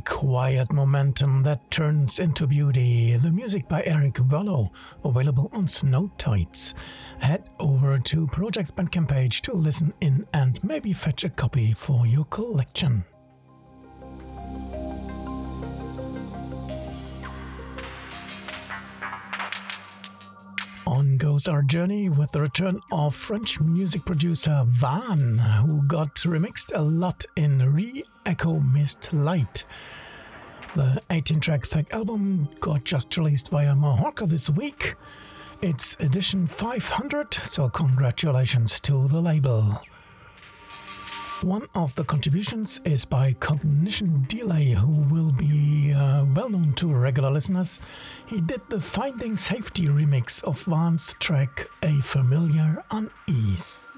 quiet momentum that turns into beauty. The music by Eric Volo, available on Snow Tides. Head over to Project's Bandcamp page to listen in and maybe fetch a copy for your collection. On goes our journey with the return of French music producer Van, who got remixed a lot in Re-Echo Mist Light. The 18-track Thug album got just released via Mahorca this week. It's edition 500, so congratulations to the label. One of the contributions is by Cognition Delay, who will be well known to regular listeners. He did the Finding Safety remix of Van's track A Familiar Unease.